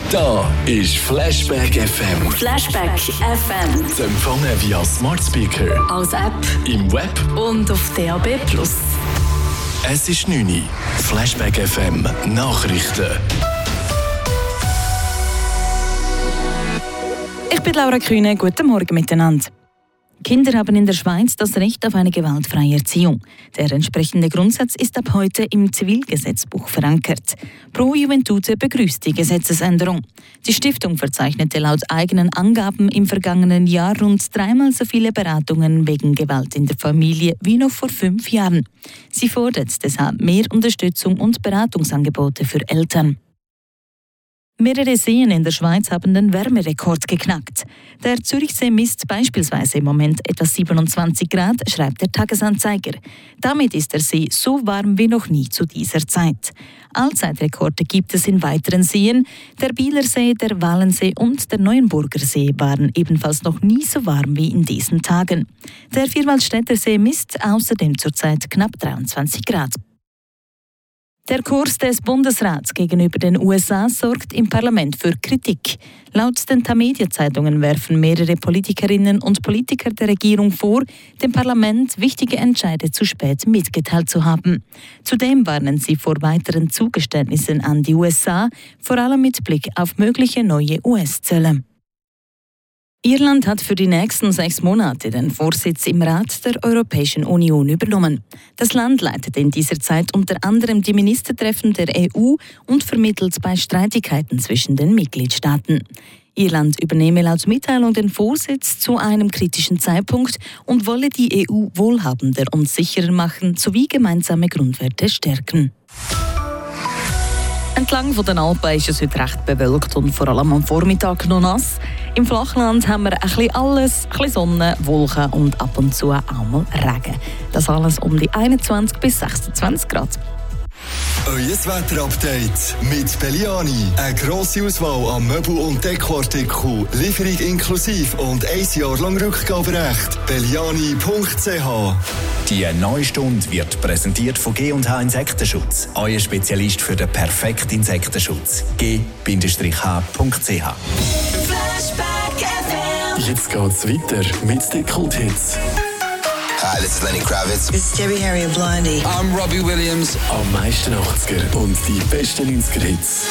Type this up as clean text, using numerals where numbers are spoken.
Da ist Flashback FM. Flashback FM. Zu empfangen via Smart Speaker, Als App im Web. und auf DAB+. Es ist 9 Uhr. Flashback FM Nachrichten. Ich bin Laura Kühne, guten Morgen miteinander. Kinder haben in der Schweiz das Recht auf eine gewaltfreie Erziehung. Der entsprechende Grundsatz ist ab heute im Zivilgesetzbuch verankert. Pro Juventute begrüßt die Gesetzesänderung. Die Stiftung verzeichnete laut eigenen Angaben im vergangenen Jahr rund 3-mal so viele Beratungen wegen Gewalt in der Familie wie noch vor 5 Jahren. Sie fordert deshalb mehr Unterstützung und Beratungsangebote für Eltern. Mehrere Seen in der Schweiz haben den Wärmerekord geknackt. Der Zürichsee misst beispielsweise im Moment etwa 27 Grad, schreibt der Tagesanzeiger. Damit ist der See so warm wie noch nie zu dieser Zeit. Allzeitrekorde gibt es in weiteren Seen. Der Bielersee, der Walensee und der Neuenburger See waren ebenfalls noch nie so warm wie in diesen Tagen. Der Vierwaldstätter See misst außerdem zurzeit knapp 23 Grad. Der Kurs des Bundesrats gegenüber den USA sorgt im Parlament für Kritik. Laut den Tamedia-Zeitungen werfen mehrere Politikerinnen und Politiker der Regierung vor, dem Parlament wichtige Entscheide zu spät mitgeteilt zu haben. Zudem warnen sie vor weiteren Zugeständnissen an die USA, vor allem mit Blick auf mögliche neue US-Zölle. Irland hat für die nächsten 6 Monate den Vorsitz im Rat der Europäischen Union übernommen. Das Land leitet in dieser Zeit unter anderem die Ministertreffen der EU und vermittelt bei Streitigkeiten zwischen den Mitgliedstaaten. Irland übernehme laut Mitteilung den Vorsitz zu einem kritischen Zeitpunkt und wolle die EU wohlhabender und sicherer machen sowie gemeinsame Grundwerte stärken. Entlang von den Alpen ist es heute recht bewölkt und vor allem am Vormittag noch nass. Im Flachland haben wir ein bisschen alles, ein bisschen Sonne, Wolken und ab und zu auch mal Regen. Das alles um die 21 bis 26 Grad. Euer Wetterupdate mit Belliani. Eine grosse Auswahl an Möbel- und Dekoartikeln, Lieferung inklusive und 1 Jahr lang Rückgaberecht. Belliani.ch. Die neue Stunde wird präsentiert von G&H Insektenschutz. Euer Spezialist für den perfekten Insektenschutz. G-H.ch. Jetzt geht's weiter mit den Kult-Hits. Hi, this is Lenny Kravitz. It's Debbie Harry and Blondie. I'm Robbie Williams. Am meisten 80er und die besten 90er-Hits.